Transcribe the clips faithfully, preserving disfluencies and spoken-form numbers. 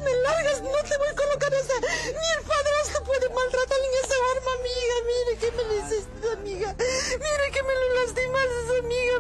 me largas, no te voy a colocar esa. Ni el padrastro puede maltratar en esa forma, amiga. Mire que me le hiciste, amiga. Mire que me lo lastimaste, amiga.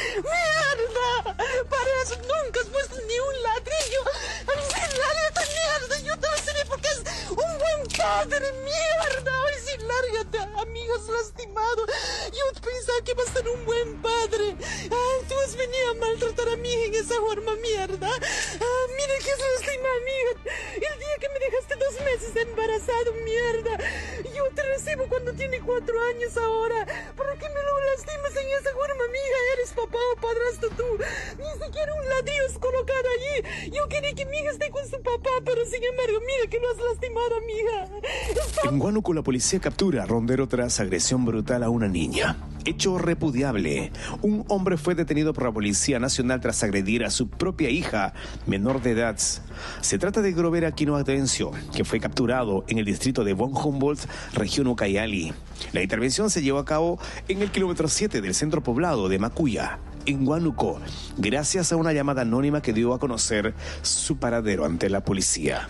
Mierda. Para eso nunca has puesto ni un ladrillo. Lárgate, mierda. Yo te lo enseñé porque es un buen padre, mierda. Hoy sí, lárgate, amigo, has lastimado. Yo pensaba que iba a ser un buen padre. Ay, tú has venido a maltratar a mi hija en esa forma, mierda. Ah, mira que es lastima, amiga. El día que me dejaste dos meses embarazado, mierda. Yo te recibo cuando tiene cuatro años ahora. ¿Por qué me lo lastimas en esa forma, amiga? Eres papá o padrastro tú. Ni siquiera un ladrillo es colocar allí. Yo quería que mi hija esté con su papá, pero sin embargo, mira que lo has lastimado, amiga. Está... En Huánuco, la policía captura a rondero tras agresión brutal a una niña. Hecho repudiable. Un hombre fue detenido por la Policía Nacional tras agredir a su propia hija, menor de edad. Se trata de Grover Aquino Atencio, que fue capturado en el distrito de Von Humboldt, región Ucayali. La intervención se llevó a cabo en el kilómetro siete del centro poblado de Macuya, en Huánuco, gracias a una llamada anónima que dio a conocer su paradero ante la policía.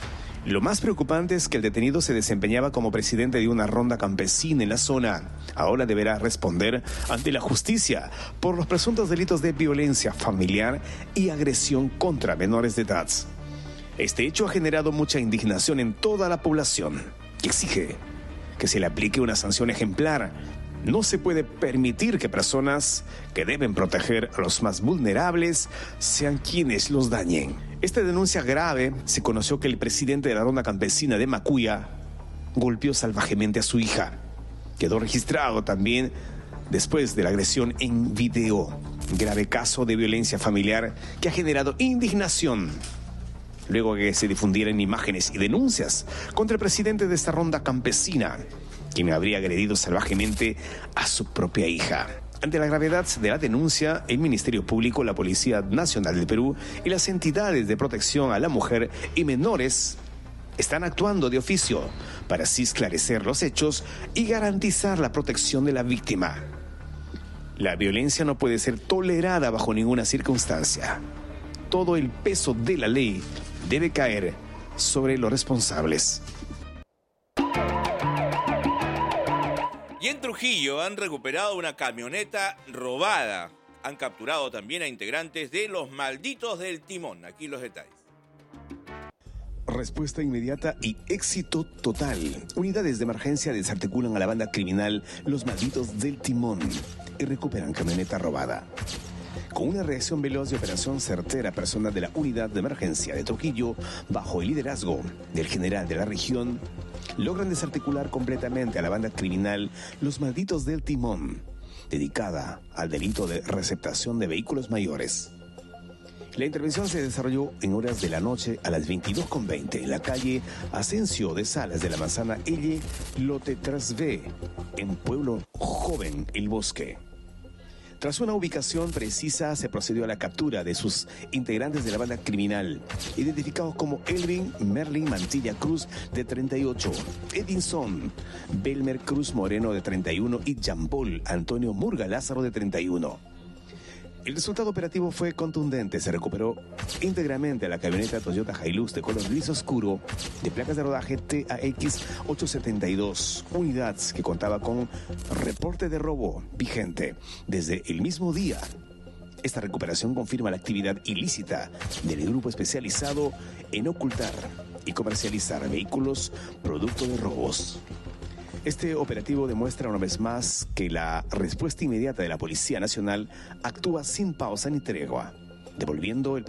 Lo más preocupante es que el detenido se desempeñaba como presidente de una ronda campesina en la zona. Ahora deberá responder ante la justicia por los presuntos delitos de violencia familiar y agresión contra menores de edad. Este hecho ha generado mucha indignación en toda la población, que exige que se le aplique una sanción ejemplar. No se puede permitir que personas que deben proteger a los más vulnerables sean quienes los dañen. Esta denuncia grave se conoció que el presidente de la ronda campesina de Macuya golpeó salvajemente a su hija. Quedó registrado también después de la agresión en video. Grave caso de violencia familiar que ha generado indignación luego que se difundieran imágenes y denuncias contra el presidente de esta ronda campesina, quien habría agredido salvajemente a su propia hija. Ante la gravedad de la denuncia, el Ministerio Público, la Policía Nacional del Perú y las entidades de protección a la mujer y menores están actuando de oficio para así esclarecer los hechos y garantizar la protección de la víctima. La violencia no puede ser tolerada bajo ninguna circunstancia. Todo el peso de la ley debe caer sobre los responsables. Y en Trujillo han recuperado una camioneta robada. Han capturado también a integrantes de los malditos del timón. Aquí los detalles. Respuesta inmediata y éxito total. Unidades de emergencia desarticulan a la banda criminal Los Malditos del Timón y recuperan camioneta robada. Con una reacción veloz y operación certera, personal de la Unidad de Emergencia de Trujillo, bajo el liderazgo del general de la región, logran desarticular completamente a la banda criminal Los Malditos del Timón, dedicada al delito de receptación de vehículos mayores. La intervención se desarrolló en horas de la noche a las veintidós con veinte en la calle Asensio de Salas de la Manzana Elle, lote tres B, en Pueblo Joven, El Bosque. Tras una ubicación precisa, se procedió a la captura de sus integrantes de la banda criminal, identificados como Elvin Merlin Mantilla Cruz, de treinta y ocho, Edinson Belmer Cruz Moreno, de treinta y uno, y Jean Paul Antonio Murga Lázaro, de treinta y uno. El resultado operativo fue contundente. Se recuperó íntegramente la camioneta Toyota Hilux de color gris oscuro, de placas de rodaje T A X ochocientos setenta y dos, unidad que contaba con reporte de robo vigente desde el mismo día. Esta recuperación confirma la actividad ilícita del grupo especializado en ocultar y comercializar vehículos producto de robos. Este operativo demuestra una vez más que la respuesta inmediata de la Policía Nacional actúa sin pausa ni tregua, devolviendo el